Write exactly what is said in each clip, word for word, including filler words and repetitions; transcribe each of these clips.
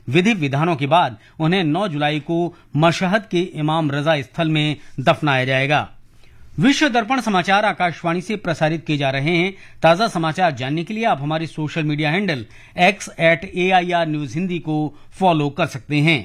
विधि विधानों के बाद उन्हें नौ जुलाई को मशहद के इमाम रजा स्थल में दफनाया जाएगा। विश्व दर्पण समाचार आकाशवाणी से प्रसारित किए जा रहे हैं। ताजा समाचार जानने के लिए आप हमारे social media handle x eight A I R news Hindi को फॉलो कर सकते हैं।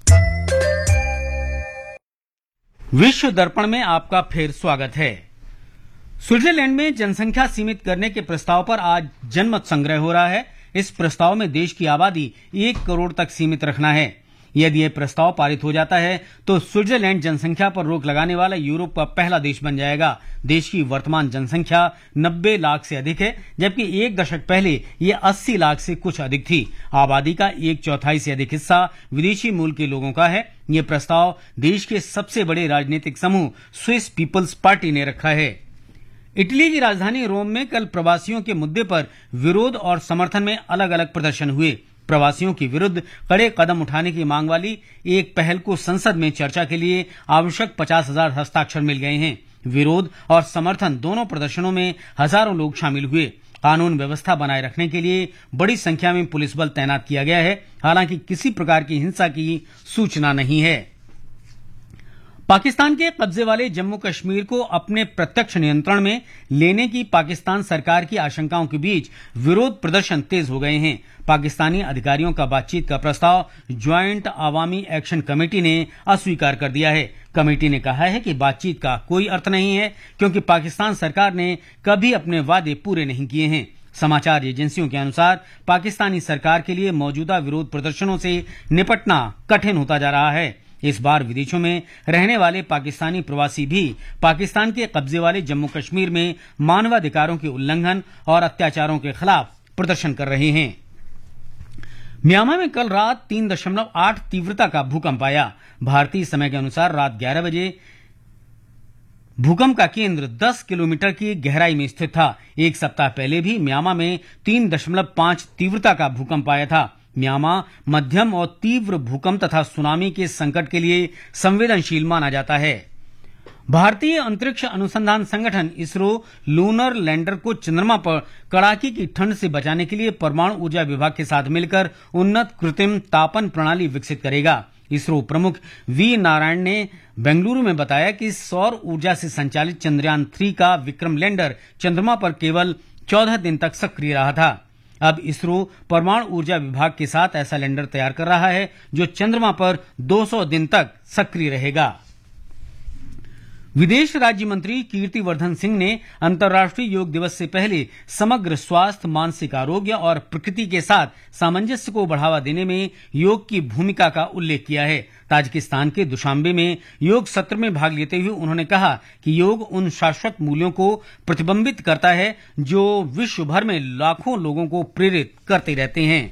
विश्व दर्पण में आपका फिर स्वागत है। स्विट्जरलैंड में जनसंख्या सीमित करने के प्रस्ताव पर आज जनमत संग्रह हो रहा है। इस प्रस्ताव में देश की आबादी एक करोड़ तक सीमित रखना है। यदि यह प्रस्ताव पारित हो जाता है तो स्विट्जरलैंड जनसंख्या पर रोक लगाने वाला यूरोप का पहला देश बन जाएगा। देश की वर्तमान जनसंख्या नब्बे लाख से अधिक है, जबकि एक दशक पहले ये अस्सी लाख से कुछ अधिक थी। आबादी का एक चौथाई से अधिक हिस्सा विदेशी मूल के लोगों का है। ये प्रस्ताव देश के सबसे बड़े राजनीतिक समूह स्विस पीपल्स पार्टी ने रखा है। इटली की राजधानी रोम में कल प्रवासियों के मुद्दे पर विरोध और समर्थन में अलग अलग प्रदर्शन हुए। प्रवासियों के विरुद्ध कड़े कदम उठाने की मांग वाली एक पहल को संसद में चर्चा के लिए आवश्यक पचास हजार हस्ताक्षर मिल गए हैं। विरोध और समर्थन दोनों प्रदर्शनों में हजारों लोग शामिल हुए। कानून व्यवस्था बनाए रखने के लिए बड़ी संख्या में पुलिस बल तैनात किया गया है। हालांकि किसी प्रकार की हिंसा की सूचना नहीं है। पाकिस्तान के कब्जे वाले जम्मू कश्मीर को अपने प्रत्यक्ष नियंत्रण में लेने की पाकिस्तान सरकार की आशंकाओं के बीच विरोध प्रदर्शन तेज हो गए हैं। पाकिस्तानी अधिकारियों का बातचीत का प्रस्ताव ज्वाइंट अवामी एक्शन कमेटी ने अस्वीकार कर दिया है। कमेटी ने कहा है कि बातचीत का कोई अर्थ नहीं है, क्योंकि पाकिस्तान सरकार ने कभी अपने वादे पूरे नहीं किए हैं। समाचार एजेंसियों के अनुसार पाकिस्तानी सरकार के लिए मौजूदा विरोध प्रदर्शनों से निपटना कठिन होता जा रहा है। इस बार विदेशों में रहने वाले पाकिस्तानी प्रवासी भी पाकिस्तान के कब्जे वाले जम्मू कश्मीर में मानवाधिकारों के उल्लंघन और अत्याचारों के खिलाफ प्रदर्शन कर रहे हैं। म्यांमार में कल रात तीन दशमलव आठ तीव्रता का भूकंप आया। भारतीय समय के अनुसार रात ग्यारह बजे भूकंप का केंद्र दस किलोमीटर की गहराई में स्थित था। एक सप्ताह पहले भी म्यांमार में तीन दशमलव पांच तीव्रता का भूकंप आया था। म्यांमार मध्यम और तीव्र भूकंप तथा सुनामी के संकट के लिए संवेदनशील माना जाता है। भारतीय अंतरिक्ष अनुसंधान संगठन इसरो लूनर लैंडर को चंद्रमा पर कड़ाके की ठंड से बचाने के लिए परमाणु ऊर्जा विभाग के साथ मिलकर उन्नत कृत्रिम तापन प्रणाली विकसित करेगा। इसरो प्रमुख वी नारायण ने बेंगलुरु में बताया कि सौर ऊर्जा से संचालित चंद्रयान थ्री का विक्रम लैंडर चंद्रमा पर केवल चौदह दिन तक सक्रिय रहा था। अब इसरो परमाणु ऊर्जा विभाग के साथ ऐसा लैंडर तैयार कर रहा है जो चंद्रमा पर दो सौ दिन तक सक्रिय रहेगा। विदेश राज्य मंत्री कीर्तिवर्धन सिंह ने अंतर्राष्ट्रीय योग दिवस से पहले समग्र स्वास्थ्य, मानसिक आरोग्य और प्रकृति के साथ सामंजस्य को बढ़ावा देने में योग की भूमिका का उल्लेख किया है। ताजिकिस्तान के दुशांबे में योग सत्र में भाग लेते हुए उन्होंने कहा कि योग उन शाश्वत मूल्यों को प्रतिबिंबित करता है जो विश्व भर में लाखों लोगों को प्रेरित करते रहते हैं।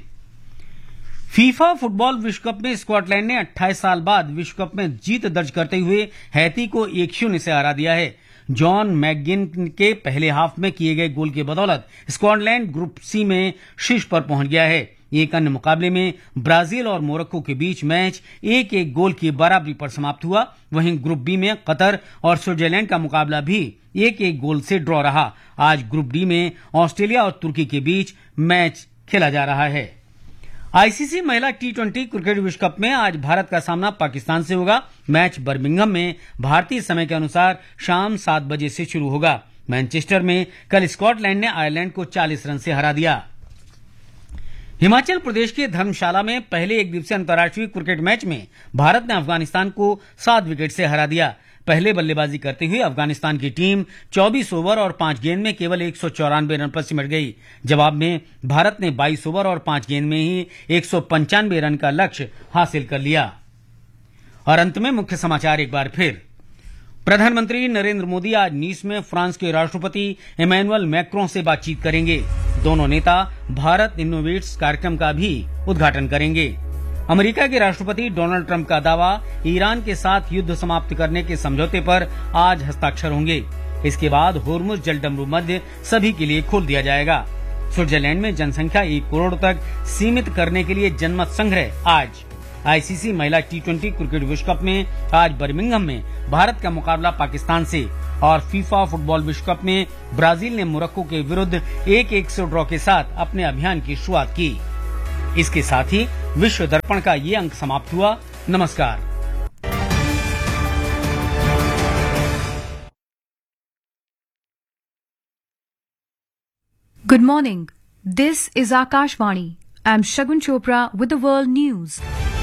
फीफा फुटबॉल विश्व कप में स्कॉटलैंड ने अट्ठाईस साल बाद विश्व कप में जीत दर्ज करते हुए हैती को एक शून्य से हरा दिया है। जॉन मैकगिन के पहले हाफ में किए गए गोल की बदौलत स्कॉटलैंड ग्रुप सी में शीर्ष पर पहुंच गया है। एक अन्य मुकाबले में ब्राजील और मोरक्को के बीच मैच एक एक गोल की बराबरी पर समाप्त हुआ। वहीं ग्रुप बी में कतर और स्विट्जरलैंड का मुकाबला भी एक एक गोल से ड्रॉ रहा। आज ग्रुप डी में ऑस्ट्रेलिया और तुर्की के बीच मैच खेला जा रहा है। आईसीसी महिला टी ट्वेंटी क्रिकेट विश्व कप में आज भारत का सामना पाकिस्तान से होगा। मैच बर्मिंघम में भारतीय समय के अनुसार शाम सात बजे से शुरू होगा। मैनचेस्टर में कल स्कॉटलैंड ने आयरलैंड को चालीस रन से हरा दिया। हिमाचल प्रदेश के धर्मशाला में पहले एक दिवसीय अंतर्राष्ट्रीय क्रिकेट मैच में भारत ने अफगानिस्तान को सात विकेट से हरा दिया। पहले बल्लेबाजी करते हुए अफगानिस्तान की टीम चौबीस ओवर और पांच गेंद में केवल एक सौ चौरानवे रन पर सिमट गई। जवाब में भारत ने बाईस ओवर और पांच गेंद में ही एक सौ पंचानवे रन का लक्ष्य हासिल कर लिया। और अंत में मुख्य समाचार एक बार फिर। प्रधानमंत्री नरेंद्र मोदी आज नीस में फ्रांस के राष्ट्रपति इमैनुअल मैक्रों से बातचीत करेंगे। दोनों नेता भारत इनोवेट्स कार्यक्रम का भी उद्घाटन करेंगे। अमेरिका के राष्ट्रपति डोनाल्ड ट्रंप का दावा, ईरान के साथ युद्ध समाप्त करने के समझौते पर आज हस्ताक्षर होंगे। इसके बाद होर्मुज जलडमरू मध्य सभी के लिए खोल दिया जाएगा। स्विट्जरलैंड में जनसंख्या एक करोड़ तक सीमित करने के लिए जनमत संग्रह आज। आईसीसी महिला टी ट्वेंटी क्रिकेट विश्व कप में आज बर्मिंघम में भारत का मुकाबला पाकिस्तान से। और फीफा फुटबॉल विश्व कप में ब्राजील ने मोरक्को के विरुद्ध एक एक से ड्रॉ के साथ अपने अभियान की शुरुआत की। इसके साथ ही विश्व दर्पण का ये अंक समाप्त हुआ। नमस्कार। Good morning. This is Akashvani. I'm Shagun Chopra with the world news.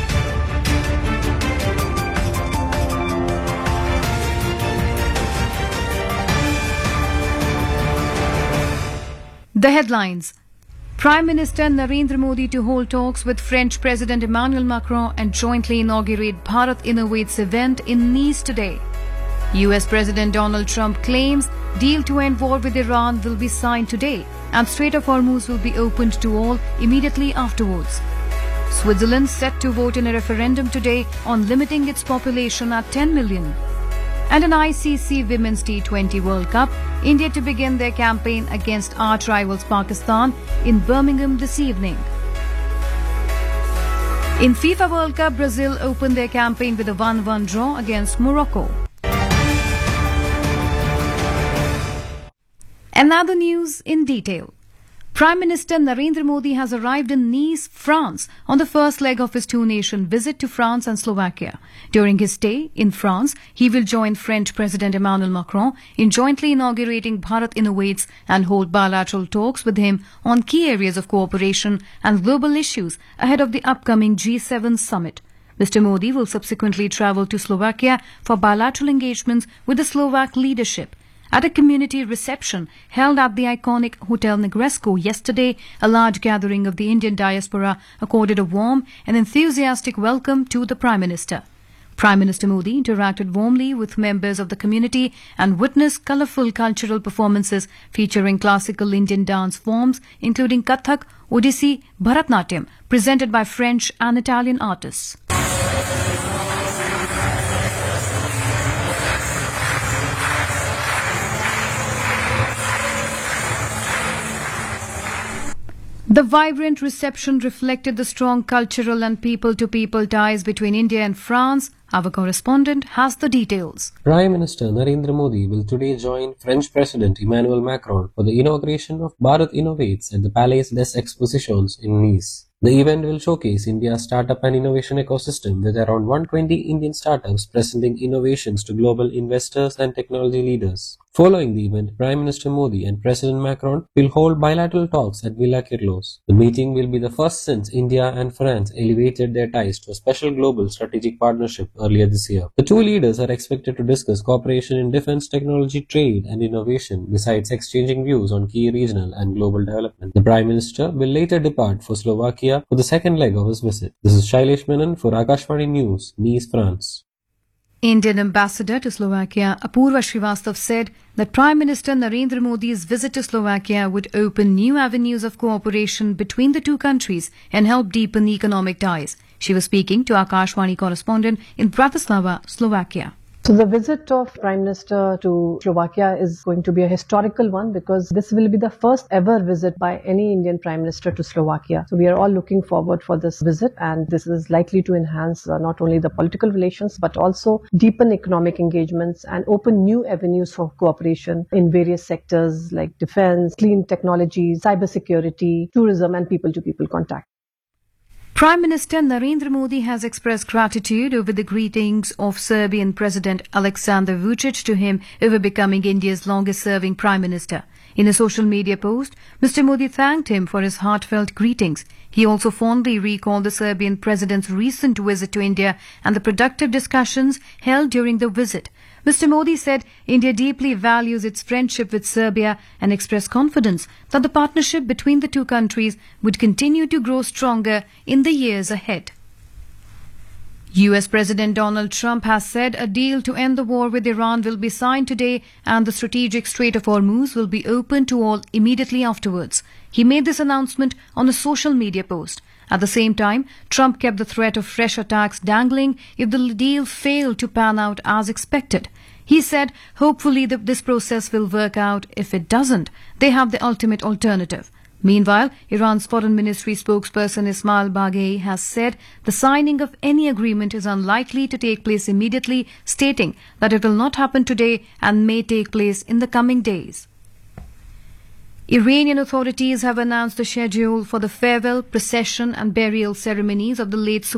The headlines. Prime Minister Narendra Modi to hold talks with French President Emmanuel Macron and jointly inaugurate Bharat Innovates event in Nice today. U S President Donald Trump claims deal to end war with Iran will be signed today and Strait of Hormuz will be opened to all immediately afterwards. Switzerland set to vote in a referendum today on limiting its population at ten million. And an I C C Women's T twenty World Cup, India to begin their campaign against arch rivals Pakistan in Birmingham this evening. In FIFA World Cup, Brazil opened their campaign with a one one draw against Morocco. And now the news in detail. Prime Minister Narendra Modi has arrived in Nice, France, on the first leg of his two-nation visit to France and Slovakia. During his stay in France, he will join French President Emmanuel Macron in jointly inaugurating Bharat Innovates and hold bilateral talks with him on key areas of cooperation and global issues ahead of the upcoming G seven summit. Mister Modi will subsequently travel to Slovakia for bilateral engagements with the Slovak leadership. At a community reception held at the iconic Hotel Negresco yesterday, a large gathering of the Indian diaspora accorded a warm and enthusiastic welcome to the Prime Minister. Prime Minister Modi interacted warmly with members of the community and witnessed colourful cultural performances featuring classical Indian dance forms including Kathak, Odissi, Bharatnatyam, presented by French and Italian artists. The vibrant reception reflected the strong cultural and people-to-people ties between India and France. Our correspondent has the details. Prime Minister Narendra Modi will today join French President Emmanuel Macron for the inauguration of Bharat Innovates at the Palais des Expositions in Nice. The event will showcase India's startup and innovation ecosystem with around one hundred twenty Indian startups presenting innovations to global investors and technology leaders. Following the event, Prime Minister Modi and President Macron will hold bilateral talks at Villa Kirlos. The meeting will be the first since India and France elevated their ties to a special global strategic partnership earlier this year. The two leaders are expected to discuss cooperation in defense technology, trade and innovation, besides exchanging views on key regional and global development. The Prime Minister will later depart for Slovakia for the second leg of his visit. This is Shailesh Menon for Akashvani News, Nice, France. Indian ambassador to Slovakia, Apurva Srivastav, said that Prime Minister Narendra Modi's visit to Slovakia would open new avenues of cooperation between the two countries and help deepen economic ties. She was speaking to Akashvani correspondent in Bratislava, Slovakia. So the visit of Prime Minister to Slovakia is going to be a historical one because this will be the first ever visit by any Indian Prime Minister to Slovakia. So we are all looking forward for this visit, and this is likely to enhance uh, not only the political relations but also deepen economic engagements and open new avenues for cooperation in various sectors like defense, clean technology, cybersecurity, tourism and people-to-people contact. Prime Minister Narendra Modi has expressed gratitude over the greetings of Serbian President Aleksandar Vučić to him over becoming India's longest-serving Prime Minister. In a social media post, Mister Modi thanked him for his heartfelt greetings. He also fondly recalled the Serbian President's recent visit to India and the productive discussions held during the visit. Mister Modi said India deeply values its friendship with Serbia and expressed confidence that the partnership between the two countries would continue to grow stronger in the years ahead. U S President Donald Trump has said a deal to end the war with Iran will be signed today and the strategic Strait of Hormuz will be open to all immediately afterwards. He made this announcement on a social media post. At the same time, Trump kept the threat of fresh attacks dangling if the deal failed to pan out as expected. He said, hopefully that this process will work out. If it doesn't, they have the ultimate alternative. Meanwhile, Iran's Foreign Ministry spokesperson Ismail Baghei has said the signing of any agreement is unlikely to take place immediately, stating that it will not happen today and may take place in the coming days. Iranian authorities have announced the schedule for the farewell, procession and burial ceremonies of the late